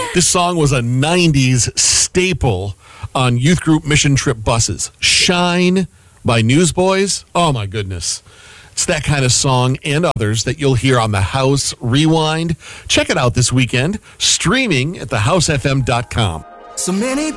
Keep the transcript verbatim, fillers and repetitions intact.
This song was a nineties staple on youth group mission trip buses. Shine by Newsboys. Oh, my goodness. It's that kind of song and others that you'll hear on the House Rewind. Check it out this weekend, streaming at the house f m dot com. So many